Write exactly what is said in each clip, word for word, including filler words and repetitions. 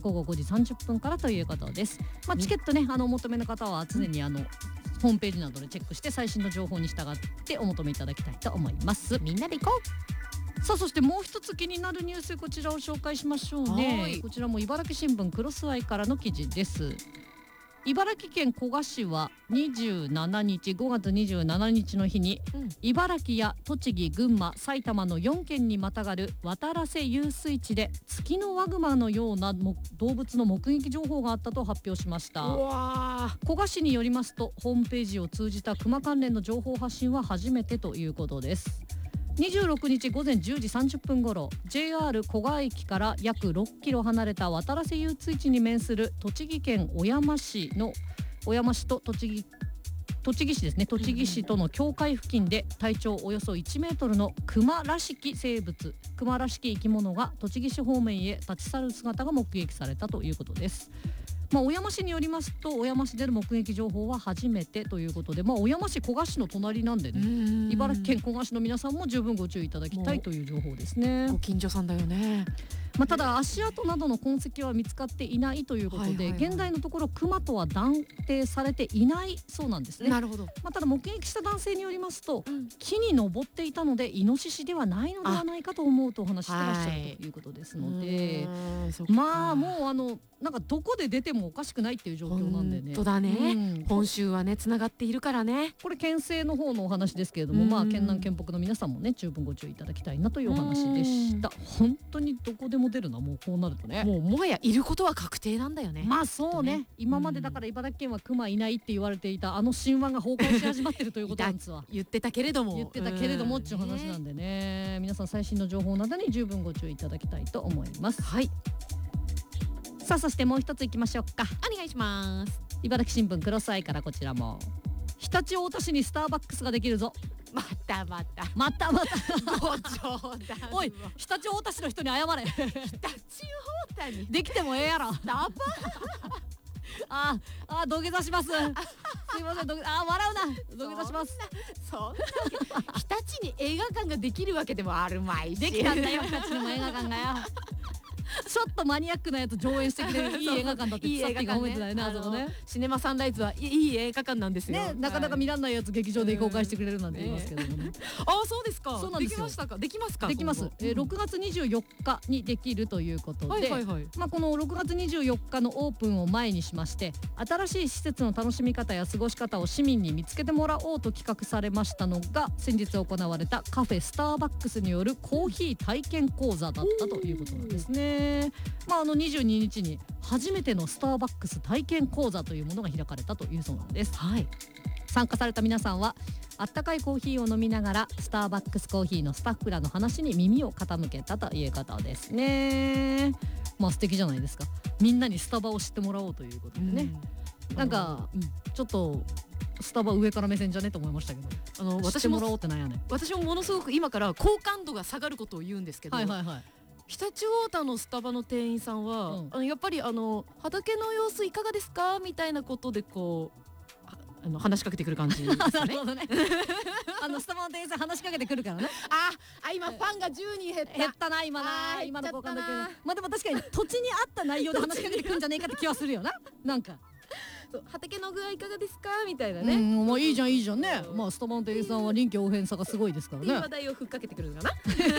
午後ごじさんじゅっぷんからということです。まあ、チケットね、あのお求めの方は常にあのホームページなどでチェックして最新の情報に従ってお求めいただきたいと思います。 みんなで行こう。さあ、そしてもう一つ気になるニュース、こちらを紹介しましょうね。こちらも茨城新聞クロスアイからの記事です。茨城県古河市はにじゅうしちにちごがつにじゅうしちにちの日に、うん、茨城や栃木、群馬、埼玉のよんけんにまたがる渡良瀬遊水地でツキノワグマのような動物の目撃情報があったと発表しました。 うわ古河市によりますと、ホームページを通じたクマ関連の情報発信は初めてということです。にじゅうろくにちごぜんじゅうじさんじゅっぷん頃、 ジェイアール 古河駅から約ろっキロ離れた渡良瀬遊水地に面する栃木県小山市の小山市と栃木栃木市ですね栃木市との境界付近で体長およそいちメートルのクマらしき生物、クマらしき生き物が栃木市方面へ立ち去る姿が目撃されたということです。まあ、小山市によりますと、小山市での目撃情報は初めてということで、まあ、小山市古河市の隣なんでね、茨城県古河市の皆さんも十分ご注意いただきたいという情報ですね。 ご近所さんだよね。 まあ、ただ足跡などの痕跡は見つかっていないということで、はいはいはい、現在のところクマとは断定されていないそうなんですね。 なるほど。 まあ、ただ目撃した男性によりますと、うん、木に登っていたのでイノシシではないのではないかと思うとお話してらっしゃるということですので、はい、まあもうあのなんかどこで出てもおかしくないっていう状況なんでね。 本当だね、うん、本州はねつながっているからね。 これ県政の方のお話ですけれども、まあ県南県北の皆さんもね十分ご注意いただきたいなというお話でした。本当にどこでも出るな、もうこうなるとね。 もうもはやいることは確定なんだよね。 まあそうね、ね、今までだから茨城県はクマいないって言われていたあの神話が崩壊し始まってるということなんですわ。 言ってたけれども言ってたけれどもっていう話なんでね、皆さん最新の情報などに十分ご注意いただきたいと思います。 はい。 さあ、そしてもう一ついきましょうか。 お願いします。 茨城新聞クロスアイからこちらも、常陸太田市にスターバックスができるぞ。 またまたまたまたご冗談おい、常陸太田市の人に謝れ。 常陸太田にできてもええやろ。 スタバああ、土下座します。すいません、土下座、あ笑うな、土下座します。 そんな、そんな日立に映画館ができるわけでもあるまいし。 できたんだよ、日立にも映画館がよ。ちょっとマニアックなやつ上映してくれるいい映画館だってさっきが褒めてたよね、あそこね。 シネマサンライズはいい映画館なんですよね。なかなか見らんないやつ劇場で公開してくれるなんて言いますけどもね。 ああ、そうですか。 そうなんですよ。 できましたか。できますか。 できます。えー、ろくがつにじゅうよっかにできるということで、まあこのろくがつにじゅうよっかのオープンを前にしまして、新しい施設の楽しみ方や過ごし方を市民に見つけてもらおうと企画されましたのが、先日行われたカフェスターバックスによるコーヒー体験講座だったということなんですね。まあ、あのにじゅうににちに初めてのスターバックス体験講座というものが開かれたというそうなんです。 はい、 参加された皆さんはあったかいコーヒーを飲みながらスターバックスコーヒーのスタッフらの話に耳を傾けたということですね。まあ素敵じゃないですか。みんなにスタバを知ってもらおうということでね、うん、なんか、うん、ちょっとスタバ上から目線じゃねと思いましたけど、あの私も知ってもらおうってなんやねん。 私もものすごく今から好感度が下がることを言うんですけど、 はいはいはい、 常陸太田のスタバの店員さんは、うん、あのやっぱりあの畑の様子いかがですかみたいなことでこうあの話しかけてくる感じですかね。 なるほどね。あのスタバの店員さん話しかけてくるからね。 ああ、今ファンがじゅうにん減った減ったな今な今の好感度計。まあでも確かに土地に合った内容で話しかけてくるんじゃねえかって気はするよな。なんかそう、畑の具合いかがですかみたいなね。 うん、まあいいじゃんいいじゃんね。まあスタバの店員さんは臨機応変さがすごいですからね。 いい話題をふっかけてくるのかな。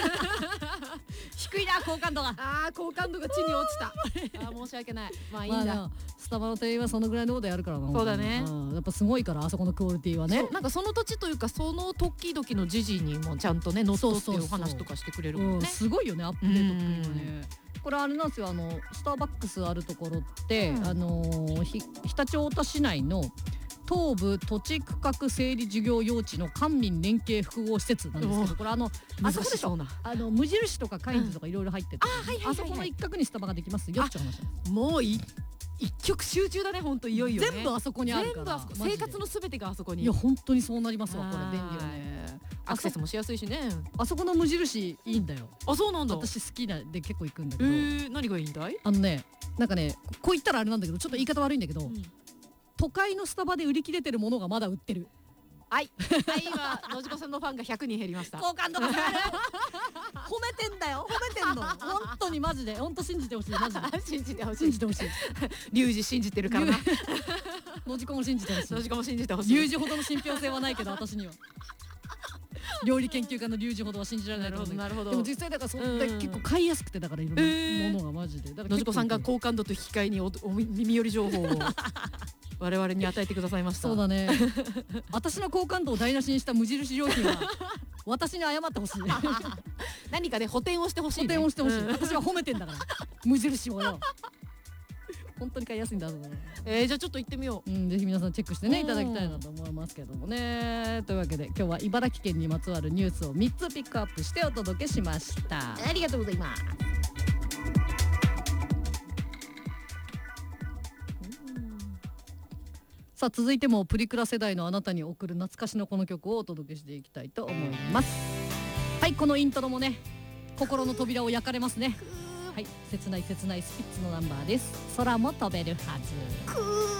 低いな好感度が。 ああ、好感度が地に落ちた。あ申し訳ない。まあいいんだ、まあ、 スタバの店員はそのぐらいのことやるからな。 そうだね、 うん、やっぱすごいからあそこのクオリティはね。 なんかその土地というかその時々の時事にもちゃんとね乗っ取ってお話とかしてくれるもんね。 うん、すごいよね、アップデートっていうのね。これあれなんですよ、あのスターバックスあるところって、うん、あのひ常陸太田市内の東部土地区画整理事業用地の官民連携複合施設なんですけど、これあのあそこでしょ、あの無印とかカインズとかいろいろ入ってて、あそこの一角にスタバができますよって話なんです。 もうい一極集中だね、本当いよいよね。 全部あそこにあるから、 生活のすべてがあそこに。 いや本当にそうなりますわ、これ便利よね。 アクセスもしやすいしね。 あそこの無印いいんだよ。 あ、そうなんだ。 私好きなで結構行くんだけど。 えー、何がいいんだい？ あのね、なんかね、こう言ったらあれなんだけど、ちょっと言い方悪いんだけど、うん、都会のスタバで売り切れてるものがまだ売ってる。 はいはい今のじこさんのファンがひゃくにん減りました。 好感度が下がる褒めてんだよ褒めてんの本当にマジで本当信じてほしいマジで信じてほしい。 信じてほしいリュウジ信じてるからな。 のじこも信じてほしいのじこも信じてほしい。 リュウジほどの信憑性はないけど私には料理研究家のリュウジほどは信じられないと思う。 なるほど。 でも実際だからそんな結構買いやすくてだからいろんなものがマジで。だからのじこさんが好感度と引き換えにおお耳寄り情報を我々に与えてくださいました。 そうだね。私の好感度を台無しにした無印良品は私に謝ってほしい。 何かで補填をしてほしい、ね。 補填をしてほしい。 うん私は褒めてんだから無印をよ。本当に買いやすいんだと思う。 えー、じゃあちょっと行ってみよう。 うん、ぜひ皆さんチェックしてねいただきたいなと思いますけどもね。というわけで今日は茨城県にまつわるニュースをみっつピックアップしてお届けしました。 ありがとうございます。 さあ続いてもプリクラ世代のあなたに送る懐かしのこの曲をお届けしていきたいと思います。はい、このイントロもね心の扉を焼かれますね。はい、切ない切ないスピッツのナンバーです。空も飛べるはず。